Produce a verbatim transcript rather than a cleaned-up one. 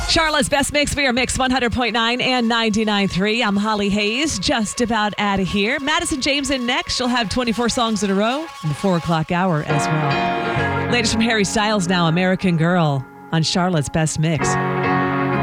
Charlotte's Best Mix via Mix one hundred point nine and ninety-nine point three. I'm Holly Hayes, just about out of here. Madison James in next. She'll have twenty-four songs in a row in the four o'clock hour as well. Latest from Harry Styles now, American Girl on Charlotte's Best Mix.